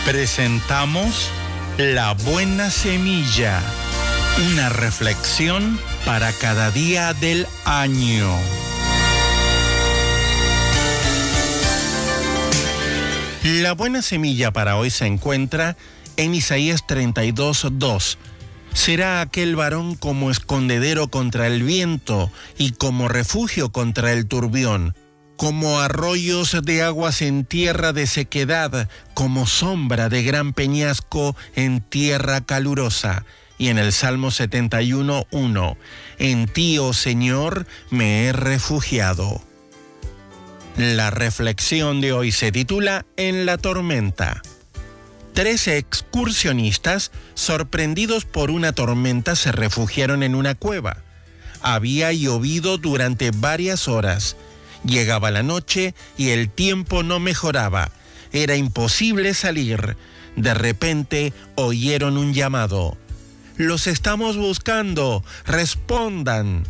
Presentamos La Buena Semilla, una reflexión para cada día del año. La buena semilla para hoy se encuentra en Isaías 32:2. Será aquel varón como escondedero contra el viento y como refugio contra el turbión, como arroyos de aguas en tierra de sequedad, como sombra de gran peñasco en tierra calurosa. Y en el Salmo 71:1, en ti, oh Señor, me he refugiado. La reflexión de hoy se titula En la tormenta. 13 excursionistas, sorprendidos por una tormenta, se refugiaron en una cueva. Había llovido durante varias horas. Llegaba la noche y el tiempo no mejoraba. Era imposible salir. De repente oyeron un llamado. «Los estamos buscando, respondan».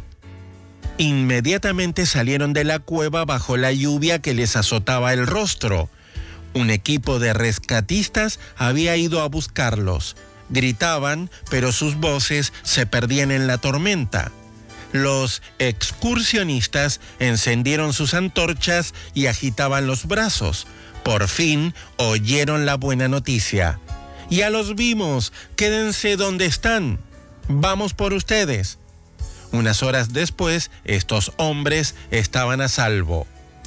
Inmediatamente salieron de la cueva bajo la lluvia que les azotaba el rostro. Un equipo de rescatistas había ido a buscarlos. Gritaban, pero sus voces se perdían en la tormenta. Los excursionistas encendieron sus antorchas y agitaban los brazos. Por fin oyeron la buena noticia. «Ya los vimos, quédense donde están. Vamos por ustedes». Unas horas después, estos hombres estaban a salvo.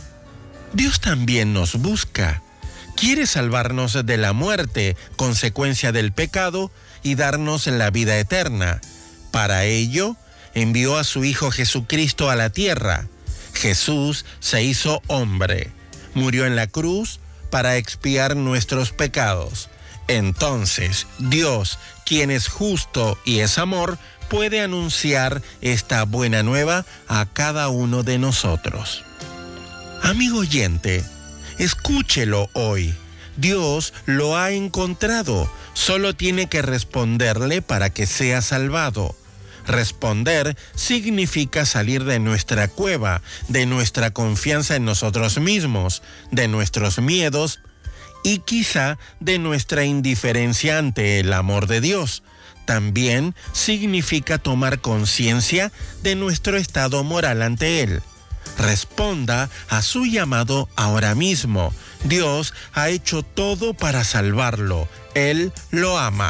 Dios también nos busca. Quiere salvarnos de la muerte, consecuencia del pecado, y darnos la vida eterna. Para ello, envió a su Hijo Jesucristo a la tierra. Jesús se hizo hombre. Murió en la cruz para expiar nuestros pecados. Entonces, Dios, quien es justo y es amor, puede anunciar esta buena nueva a cada uno de nosotros. Amigo oyente, escúchelo hoy. Dios lo ha encontrado. Solo tiene que responderle para que sea salvado. Responder significa salir de nuestra cueva, de nuestra confianza en nosotros mismos, de nuestros miedos y quizá de nuestra indiferencia ante el amor de Dios. También significa tomar conciencia de nuestro estado moral ante Él. Responda a su llamado ahora mismo. Dios ha hecho todo para salvarlo. Él lo ama.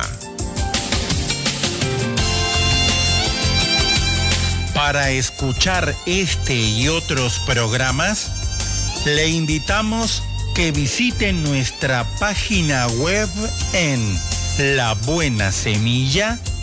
Para escuchar este y otros programas, le invitamos que visite nuestra página web en labuenasemilla.org.